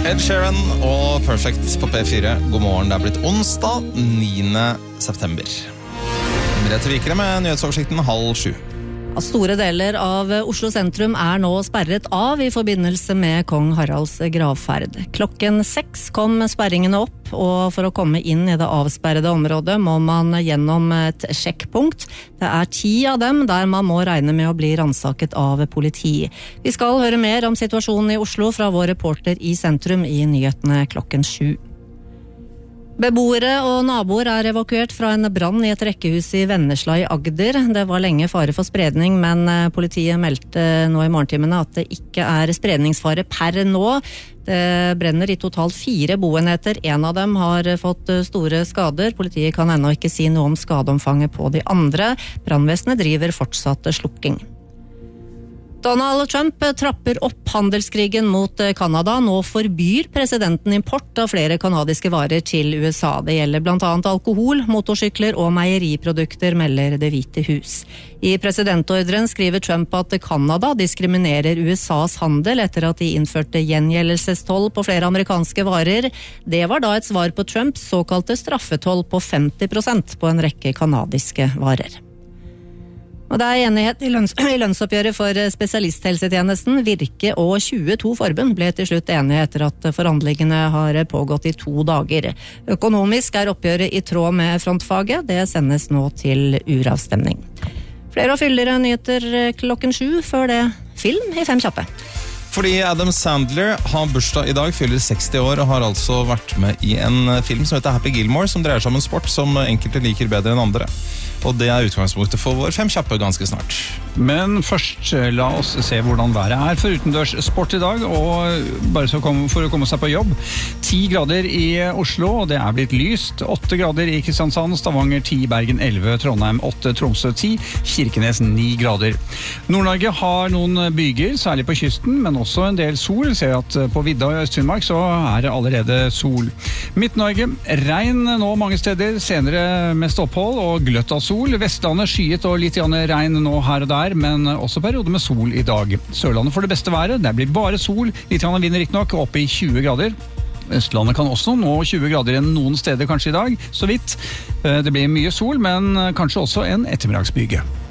Ed Sheeran og Perfect på P4. God morgen, det blitt onsdag 9. september. Merete Vikere med nyhetsoversikten 6:30. Store deler av Oslo sentrum nå sperret av i forbindelse med kong Haralds gravferd. Klokken 6 kom sperringene opp, og for å komme inn i det avsperrede området må man gjennom et sjekkpunkt. Det 10 av dem der man må regne med å bli ransaket av politi. Vi skal høre mer om situasjonen i Oslo fra vår reporter i sentrum i nyhetene klokken 7. Beboere og naboer evakuert fra en brann i et rekkehus i Vennesla i Agder. Det var lenge fare for spredning, men politiet meldte nå i morgentimene at det ikke spredningsfare per nå. Det brenner i totalt 4 boenheter. En av dem har fått store skader. Politiet kan ennå ikke si noe om skadeomfanget på de andre. Brannvesenet driver fortsatt slukking. Donald Trump trapper opp handelskrigen mot Kanada. Nå forbyr presidenten import av flere kanadiske varer til USA. Det gjelder blant annet alkohol, motorsykler og meieriprodukter, melder Det hvite hus. I presidentordren skriver Trump at Kanada diskriminerer USAs handel etter at de innførte gjengjeldelsestoll på flere amerikanske varer. Det var da et svar på Trumps såkalte straffetoll på 50% på en rekke kanadiske varer. Og det enighet i lønnsoppgjøret for spesialisthelsetjenesten. Virke og 22 forbund ble til slutt enige etter at forhandlingene har pågått i 2 dager. Økonomisk oppgjøret i tråd med frontfaget. Det sendes nå til uravstemning. Flere og fyldigere nyheter klokken 7, før det film i 5 kjappe. Fordi Adam Sandler har bursdag i dag, fyller 60 år og har altså vært med i en film som heter Happy Gilmore, som dreier seg om en sport som enkelte liker bedre enn andre. Og det utgangspunktet for vår 5 kjappe ganske snart. Men først la oss se hvordan været for utendørs sport i dag, og bare for å komme seg på jobb. 10 grader i Oslo, og det blitt lyst. 8 grader i Kristiansand, Stavanger 10, Bergen 11, Trondheim 8, Tromsø 10, Kirkenes 9 grader. Nord-Norge har noen byger, særlig på kysten, men også en del sol. Ser at på Vidda i Øst-Finnmark så det allerede sol. Midt-Norge, regn nå mange steder, senere mest opphold og gløtt av sol. Vestlandet skyet og litt regn nå her og der, men også perioder med sol i dag. Sørlandet får det beste været, det blir bare sol, litt vind riktig nok, oppe i 20 grader. Østlandet kan også nå 20 grader enn noen steder kanskje i dag, så vidt. Det blir mye sol, men kanskje også en ettermiddagsbyge.